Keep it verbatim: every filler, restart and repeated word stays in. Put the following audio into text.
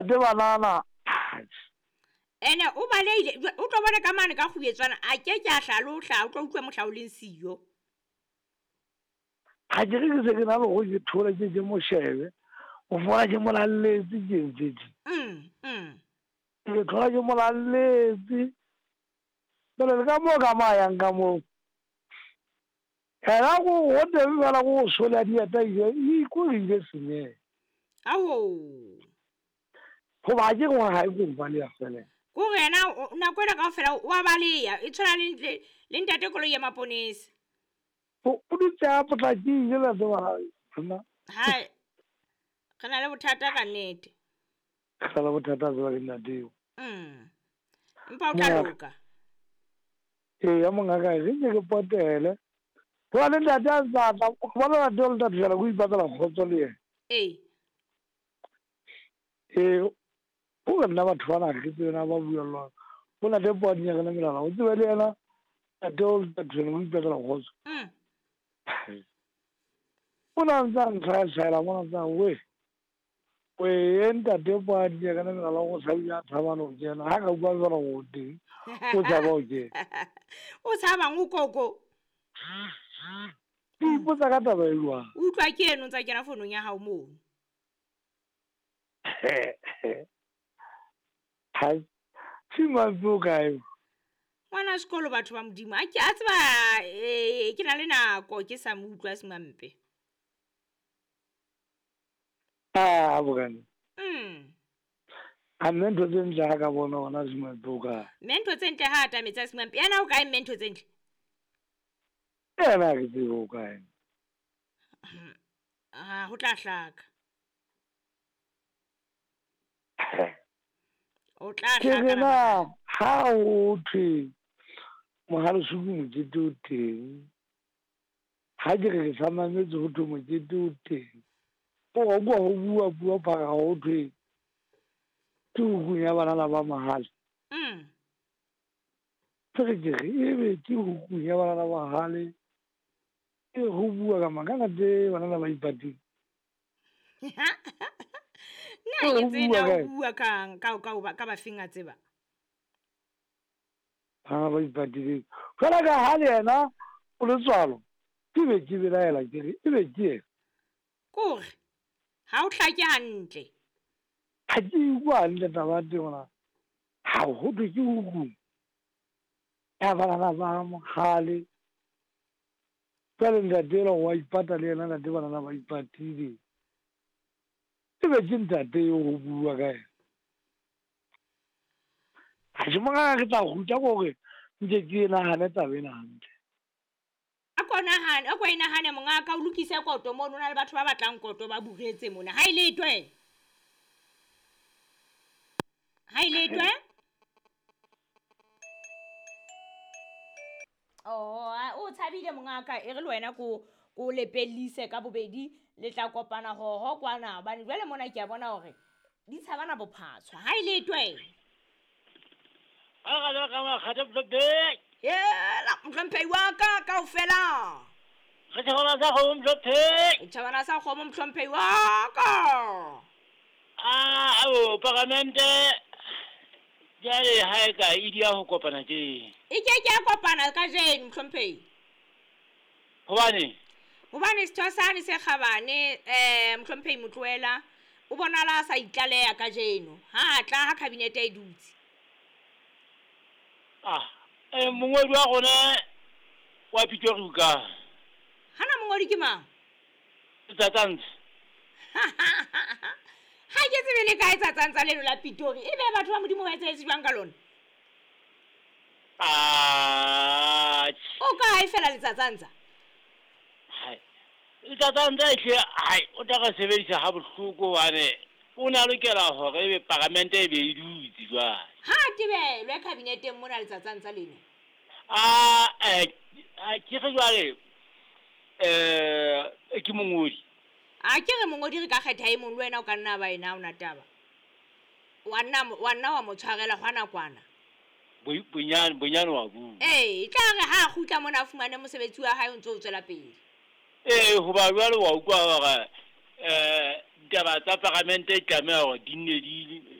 de banana ene o baleile o tlo bona ka mane ka khuetswana a ke ke a hlalosha o tlo utlwa mohlaoleng siyo ga ke ke se ke na go ke thola ke ke mo shebe o fora ke mo lalletse ke ntse mm mm ke thola ke mo lalletse pero ka mo ka maya nga mo era go go te bana go sola dieta e ko ile sene awo go ba ke go ha go ba le afele go rena na kwela ka fela wa baleya e tshwana le le ntate kolo ya maponesi o du tsa potla ke ile la ba tsena hai kana le bothata ka nnete ka la bothata ba ke nna dio mm mpa o tla loka e ya monga ka re ke potele wa le ntate za ba ba la dol da jela go ipatala khotso le eh e o ga nna batho bana ke tsena ba bua lo bona de bo nya kana mela o tswe le ena a dol da jela go ipatala khotso mm bona nza ntra tsela bona nza we we enta de bo nya kana mela go sa ya thabano jena ha ka bua bona go di o tsa ba o je o tshaba ngukoko di ipotsa ka taba e lwa utlwa ke eno tsa kena fonong ya hao mo ha si ma bu kai ngwana sekolo batho ba modimo a ke a tseba eh ke na le nako ke sa mo utlwa semampe ah bogane mm a mento tsentle ka bona ona si ma bu ka mento tsentle ha ata metsa semampe yana o kae mento tsentle ena ke tsebo kae ah ho tla hlaka o tla hlaka na ha o thi mohalo su mo ke tu teng ha ke re sa mametse go tu mo ke tu teng o go go bua bua pa ga o thi tu go ya bana la ba mahal mm tere ke re e be ti go ya bana la mahal e go bua ka magana de bana la ba ipati nna ke tsena o bua ka ka ka ka ba finga tseba ha ba ipati fela ka ha le yena o le tswalo ke be ke bela ela ke re e be ke kore ha o hlake hantle ha ke bua le taba teng ona ha ho be ke ugu ya bana la ba mo khale pele nda dela wa ipata le yena nda bana la ba ipatile e be ke ntate yo go bua ka ena ha se mga ke tla go tla gore ntse ke nagane tabena hantle a kona hane a kwa ina hane monga ka o lokise koto mo nona le batho ba batlang koto ba bugetse mona ha ile twe ha ile twe oh o tshabile monga ka e re le wena ko ko lepelise ka bobedi le tla kopana ho ho kwana bane jwale mona ke a bona hore di tshabana bophatswa ha ile twe a ga le ka ma khate blobe yela mhlomphei wa ka kaofela re tshabana sa go mhlomphei tshabana sa go mhlomphei wa ka ah o parlamente jale ha e ka idia go kopana ke e ke ke a kopana ka jeno mhlomphei hobane hobane sithosane se khabane eh mhlomphei motloela o bona la sa itlaleya ka jeno ha tla ha cabinet e dutse ah eh mongodi wa gona wa pitšoruka hana mongodi ke mang tsatsantse ha ke tsebe le kae tsatsantsa leno la Pitori e be batho ba modimo wa etse jwang ka lona ah o kae fela le tsatsantsa hai tsatsantsa hle hai o tla ga sebedisa ha bohloko wane o na lokela hore e be parlamente e be e dutse jwale ha tibe le cabinet mona le tsatsantsa leno ah eh ke re jwale eh ke mongodi a ke re mongodi re ka kgetha e mong le wena o ka nna ba ena ona taba wa nna wa nna wa mo tshwarela hwana kwana bonyane bonyane wa bu eh tla re ha khutla mona fumane mosebetsi wa hae o ntse o tswela pele eh ho ba jwale wa ukwa ga eh ditaba tsa parlamente e tlameha hore di nne di